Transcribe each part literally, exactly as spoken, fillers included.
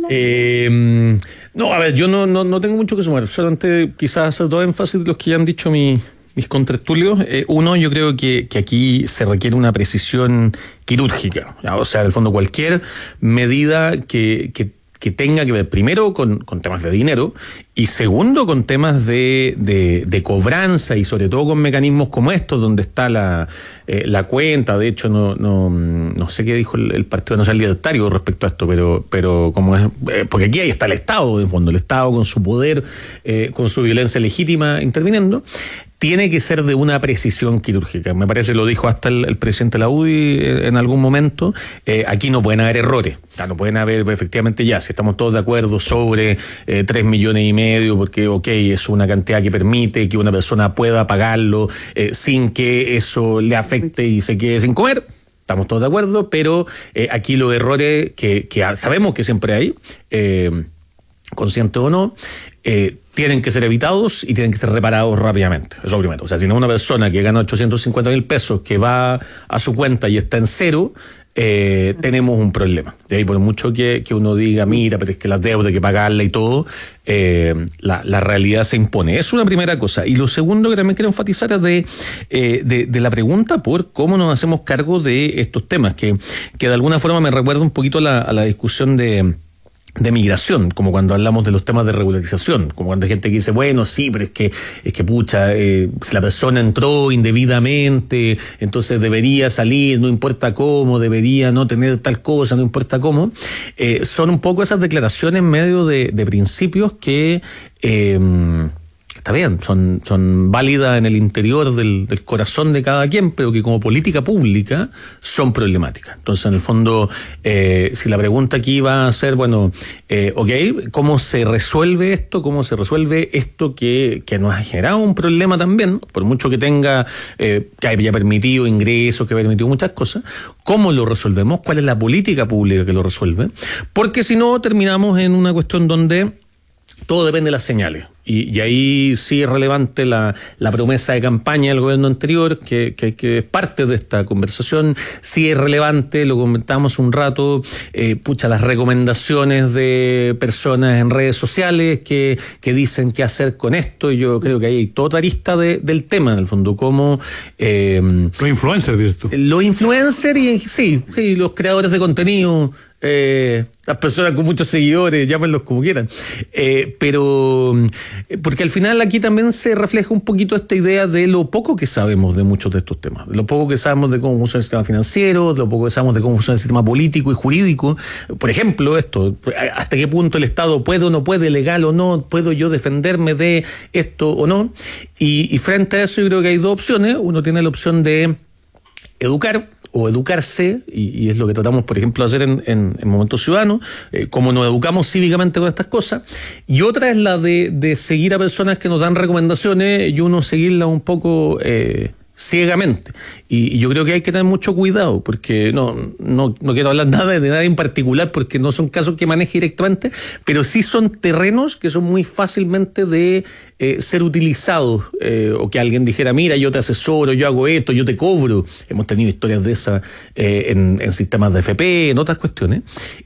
Eh, no, a ver, yo no, no, no tengo mucho que sumar, solamente quizás hacer dos énfasis de los que ya han dicho mi, mis contertulios. Eh, uno, yo creo que, que aquí se requiere una precisión quirúrgica, ¿ya? O sea, en el fondo cualquier medida que, que que tenga que ver primero con, con temas de dinero y segundo con temas de, de, de cobranza y sobre todo con mecanismos como estos donde está la, eh, la cuenta. De hecho no, no, no sé qué dijo el, el Partido Nacional Libertario respecto a esto, pero, pero como es, eh, porque aquí ahí está el Estado, en fondo, el Estado con su poder, eh, con su violencia legítima interviniendo. Tiene que ser de una precisión quirúrgica. Me parece, lo dijo hasta el, el presidente de la U D I en algún momento. Eh, aquí no pueden haber errores. O sea, no pueden haber, efectivamente, ya, si estamos todos de acuerdo sobre eh, tres millones y medio, porque, ok, es una cantidad que permite que una persona pueda pagarlo eh, sin que eso le afecte y se quede sin comer. Estamos todos de acuerdo, pero eh, aquí los errores que, que sabemos que siempre hay, eh, consciente o no, eh, tienen que ser evitados y tienen que ser reparados rápidamente. Eso es lo primero. O sea, si no una persona que gana ochocientos cincuenta mil pesos, que va a su cuenta y está en cero, eh, tenemos un problema. De ahí, por mucho que, que uno diga, mira, pero es que las deudas hay que pagarla y todo, eh, la, la realidad se impone. Es una primera cosa. Y lo segundo que también quiero enfatizar es de, eh, de, de la pregunta por cómo nos hacemos cargo de estos temas, que, que de alguna forma me recuerda un poquito a la, a la discusión de... de migración, como cuando hablamos de los temas de regularización, como cuando hay gente que dice, bueno, sí, pero es que, es que pucha, eh, si la persona entró indebidamente, entonces debería salir, no importa cómo, debería no tener tal cosa, no importa cómo, eh, son un poco esas declaraciones en medio de, de principios que... Eh, Está bien, son, son válidas en el interior del, del corazón de cada quien, pero que como política pública son problemáticas. Entonces, en el fondo, eh, si la pregunta aquí va a ser, bueno, eh, ok, ¿cómo se resuelve esto? ¿Cómo se resuelve esto que, que nos ha generado un problema también? Por mucho que tenga, eh, que haya permitido ingresos, que haya permitido muchas cosas, ¿cómo lo resolvemos? ¿Cuál es la política pública que lo resuelve? Porque si no, terminamos en una cuestión donde todo depende de las señales. Y, y ahí sí es relevante la, la promesa de campaña del gobierno anterior, que, que, que es parte de esta conversación. Sí es relevante, lo comentamos un rato, eh, pucha, las recomendaciones de personas en redes sociales que, que dicen qué hacer con esto. Yo creo que hay toda arista de, del tema, en el fondo, como... Eh, los influencers, dices tú. Los influencers y sí, sí, los creadores de contenido, eh, las personas con muchos seguidores, llámenlos como quieran. Eh, pero... Porque al final aquí también se refleja un poquito esta idea de lo poco que sabemos de muchos de estos temas, de lo poco que sabemos de cómo funciona el sistema financiero, de lo poco que sabemos de cómo funciona el sistema político y jurídico. Por ejemplo, esto, hasta qué punto el Estado puede o no puede, legal o no, puedo yo defenderme de esto o no. Y, y frente a eso yo creo que hay dos opciones. Uno tiene la opción de educar o educarse, y, y es lo que tratamos, por ejemplo, de hacer en, en, en Momento Ciudadano, eh, cómo nos educamos cívicamente con estas cosas, y otra es la de, de seguir a personas que nos dan recomendaciones y uno seguirlas un poco eh, ciegamente. Y, y yo creo que hay que tener mucho cuidado, porque no, no, no quiero hablar nada de nada en particular, porque no son casos que maneje directamente, pero sí son terrenos que son muy fácilmente de eh, ser utilizados, eh, o que alguien dijera, mira, yo te asesoro, yo hago esto, yo te cobro. Hemos tenido historias de esas eh, en, en sistemas de F P, en otras cuestiones,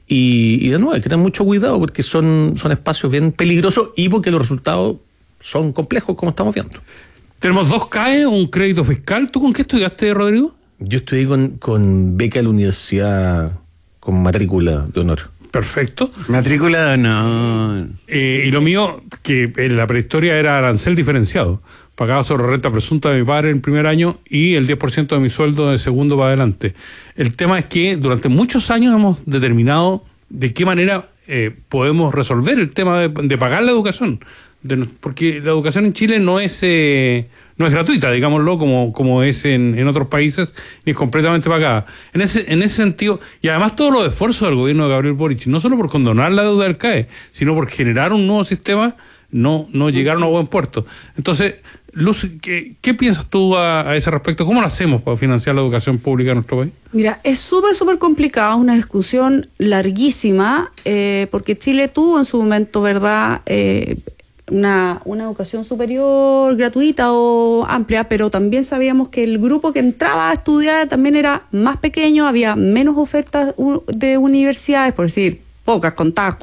y, y de nuevo hay que tener mucho cuidado, porque son, son espacios bien peligrosos y porque los resultados son complejos, como estamos viendo. Tenemos dos C A E, un crédito fiscal. ¿Tú con qué estudiaste, Rodrigo? Yo estudié con, con beca de la universidad, con matrícula de honor. Perfecto. Matrícula de honor. Eh, y lo mío, que en la prehistoria era arancel diferenciado. Pagaba sobre renta presunta de mi padre en el primer año y el diez por ciento de mi sueldo de segundo para adelante. El tema es que durante muchos años hemos determinado de qué manera eh, podemos resolver el tema de, de pagar la educación. De, porque la educación en Chile no es eh, no es gratuita, digámoslo, como, como es en, en otros países, ni es completamente pagada. En ese, en ese sentido, y además todos los esfuerzos del gobierno de Gabriel Boric, no solo por condonar la deuda del C A E, sino por generar un nuevo sistema, no, no llegaron a buen puerto. Entonces, Luz, ¿qué, qué piensas tú a, a ese respecto? ¿Cómo lo hacemos para financiar la educación pública en nuestro país? Mira, es súper, súper complicado, es una discusión larguísima, eh, porque Chile tuvo en su momento, ¿verdad?, eh, Una, una educación superior gratuita o amplia, pero también sabíamos que el grupo que entraba a estudiar también era más pequeño, había menos ofertas de universidades, por decir, pocas, contadas,